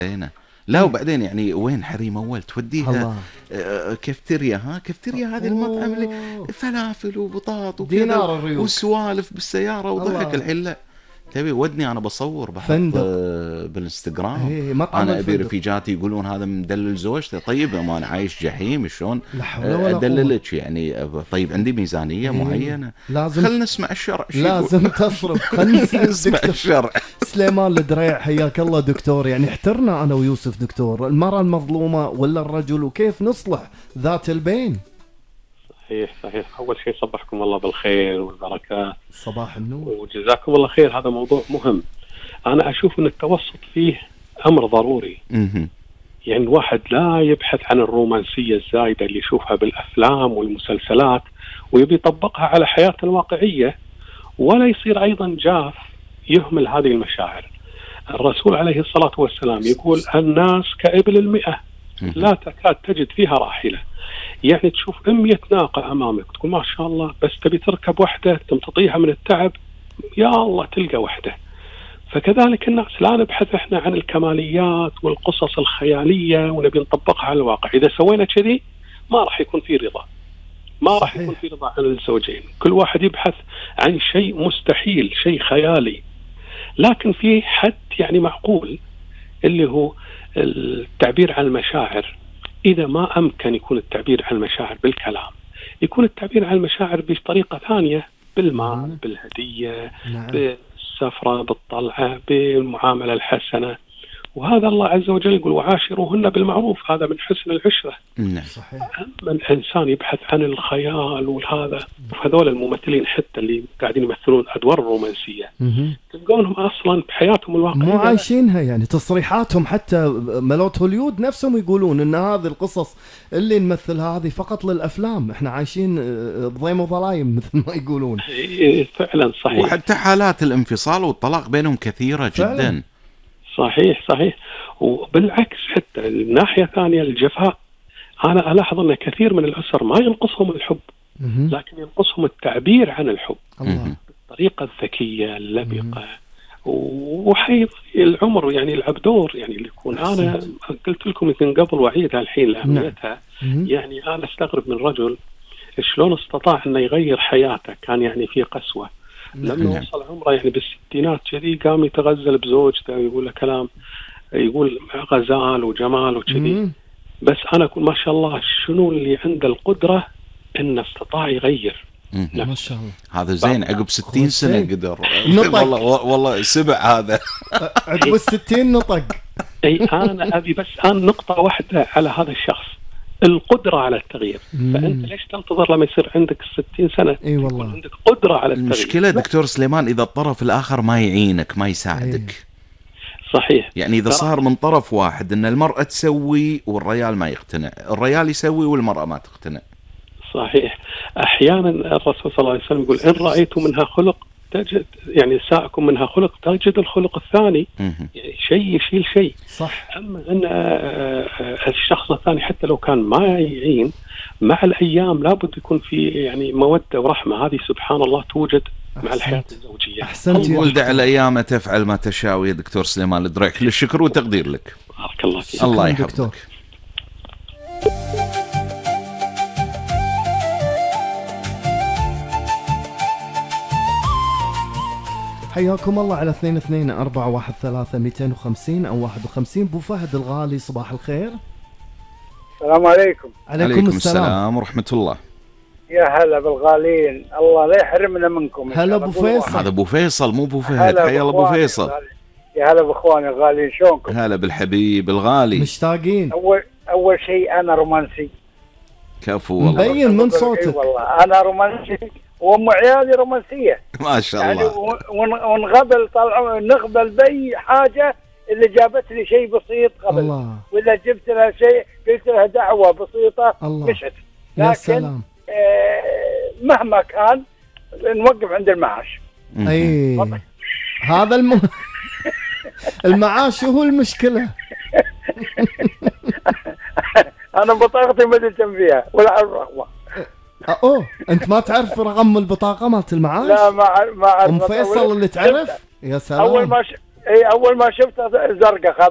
لا وبعدين يعني وين حريم أول توديها كافتيريا، كافتيريا هذه المطعم اللي فلافل وبطاط وكذا وسوالف بالسيارة وضحك. الحين لا، تبي ودني أنا بصور بحط بالإنستغرام أنا أبي رفيجاتي يقولون هذا مدلل زوجته. طيب ما أنا عايش جحيم شلون أدللك يعني؟ طيب عندي ميزانية معينة، خلنا نسمع الشرع. لازم تصرف. خلنا نسمع الشرع. سليمان الدريع حياك الله دكتور. يعني احترنا أنا ويوسف دكتور، المرأة المظلومة ولا الرجل، وكيف نصلح ذات البين؟ صحيح. أول شيء صبحكم الله بالخير والبركات. صباح النور وجزاكم الله خير. هذا موضوع مهم. أنا أشوف أن التوسط فيه أمر ضروري. يعني الواحد لا يبحث عن الرومانسية الزايدة اللي يشوفها بالأفلام والمسلسلات ويبي يطبقها على حياته الواقعية، ولا يصير أيضا جاف يهمل هذه المشاعر. الرسول عليه الصلاة والسلام يقول الناس كإبل المئة لا تكاد تجد فيها راحلة. يعني تشوف 100 ناقة أمامك تقول ما شاء الله، بس تبي تركب واحدة تمتطيها من التعب يا الله تلقى واحدة. فكذلك الناس لا نبحث احنا عن الكماليات والقصص الخيالية ونبي نطبقها على الواقع. إذا سوينا كذي ما راح يكون في رضا، ما راح يكون في رضا عن الزوجين. كل واحد يبحث عن شيء مستحيل، شيء خيالي. لكن في حد يعني معقول اللي هو التعبير عن المشاعر. إذا ما أمكن يكون التعبير عن المشاعر بالكلام، يكون التعبير عن المشاعر بطريقة ثانية، بالمال، بالهدية، بالسفرة، بالطلعة، بالمعاملة الحسنة. وهذا الله عز وجل يقول وعاشروهن بالمعروف، هذا من حسن العشرة. صحيح. أما الإنسان يبحث عن الخيال والهذا، هذول الممثلين حتى اللي قاعدين يمثلون أدوار الرومانسية تلقونهم أصلا بحياتهم الواقعية مو عايشينها. يعني تصريحاتهم حتى ملوت هوليود نفسهم يقولون إن هذه القصص اللي نمثلها هذه فقط للأفلام، إحنا عايشين بضيم وظلايم مثل ما يقولون. فعلا صحيح. وحتى حالات الانفصال والطلاق بينهم كثيرة جدا. صحيح. وبالعكس حتى الناحية الثانية الجفاء، أنا ألاحظ أن كثير من الأسر ما ينقصهم الحب، لكن ينقصهم التعبير عن الحب بالطريقة الذكية اللبقة. وحيض العمر يعني يلعب دور، يعني اللي يكون أنا قلت لكم يمكن قبل وعيدها الحين لأهميتها. يعني أنا استغرب من رجل شلون استطاع أنه يغير حياته، كان يعني في قسوة. لما وصل عمره يعني بالستينات كذي قام يتغزل بزوجته ويقول له كلام، يقول غزال وجمال وكذي. بس أنا أقول ما شاء الله شنو اللي عنده القدرة إنه استطاع يغير. ما شاء الله. هذا زين عقب 60 سنة قدر. والله سبع هذا عقب 60 نطق. أي أنا أبي بس نقطة واحدة على هذا الشخص، القدرة على التغيير. فأنت ليش تنتظر لما يصير عندك 60 سنة؟ أي والله. عندك قدرة على التغيير. المشكلة دكتور سليمان إذا الطرف الآخر ما يعينك، ما يساعدك. صحيح. يعني إذا صار من طرف واحد إن المرأة تسوي والرجال ما يقتنع، الرجال يسوي والمرأة ما تقتنع. صحيح. أحيانا الرسول صلى الله عليه وسلم يقول إن رأيتم منها خلق تجد، يعني ساءكم منها خلق تجد الخلق الثاني. يعني شيء يشيل شيء. صح. أما أن الشخص الثاني حتى لو كان ما يعين، مع الأيام لابد يكون في يعني مودة ورحمة. هذه سبحان الله توجد مع الحياة الزوجية. أحسنت. ولد على الأيام تفعل ما تشاء يا دكتور سليمان الدريع. كل الشكر والتقدير لك. بارك الله فيك. الله يحفظك. حياكم الله على 22-413-250 أو 51. أبو فهد الغالي صباح الخير. السلام عليكم. عليكم السلام ورحمة الله. يا هلا بالغالين، الله لا يحرمنا منكم. هلا أبو فيصل. هذا أبو فيصل مو أبو فهد. حيا الله أبو فيصل. يا هلا بإخواني الغاليين، شلونكم؟ هلا بالحبيب الغالي. مشتاقين. أول شيء أنا رومانسي. كفو والله. مبين من صوتك. والله أنا رومانسي وأم عيالي رومانسية ما شاء الله. يعني ونغبل طلعوا نغبل بأي حاجة اللي جابت لي شيء بسيط قبل الله. وإذا جبت لها شيء قلت لها دعوة بسيطة مشت. لكن مهما كان نوقف عند المعاش. أي هذا المعاش هو المشكلة. أنا بطاقتي ما تهتم فيها ولا أعرف رقمها. أنت ما تعرف رقم البطاقة مالت المعاش؟ لا ما أعرف. أم فيصل اللي تعرف؟ يا سلام. أول ما شفتها زرقاء